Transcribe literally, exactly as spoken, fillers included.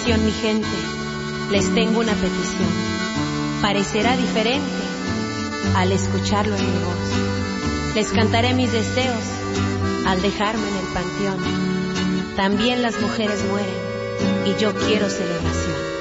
Atención, mi gente, les tengo una petición. Parecerá diferente al escucharlo en mi voz. Les cantaré mis deseos al dejarme en el panteón. También las mujeres mueren y yo quiero celebración.